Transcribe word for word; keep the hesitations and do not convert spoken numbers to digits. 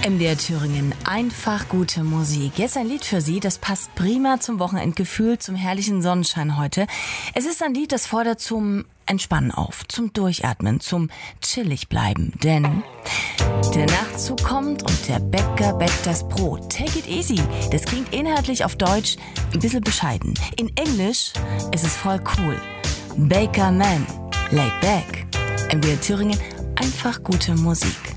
M D R Thüringen, einfach gute Musik. Jetzt ein Lied für Sie, das passt prima zum Wochenendgefühl, zum herrlichen Sonnenschein heute. Es ist ein Lied, das fordert zum Entspannen auf, zum Durchatmen, zum chillig bleiben. Denn der Nachtzug kommt und der Bäcker bäckt das Brot. Take it easy. Das klingt inhaltlich auf Deutsch ein bisschen bescheiden. In Englisch ist es voll cool. Baker Man, laid back. M D R Thüringen, einfach gute Musik.